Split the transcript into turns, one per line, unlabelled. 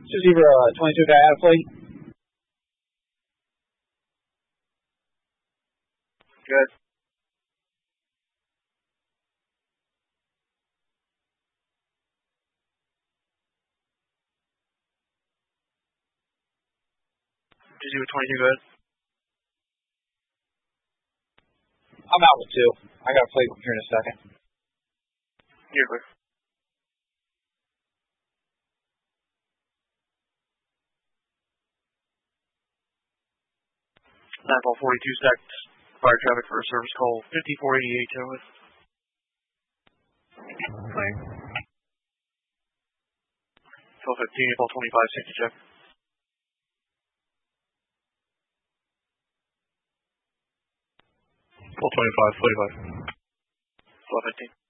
Zebra 22 guy out of fleet.
Good. Zebra 22, good.
I'm out with 2. I got a fleet here in a second.
You're clear. Landfall 42 seconds. Fire traffic for a service call 5488 to it. Clear. 1215, April 25, 60 check. 1225, 45. 1215.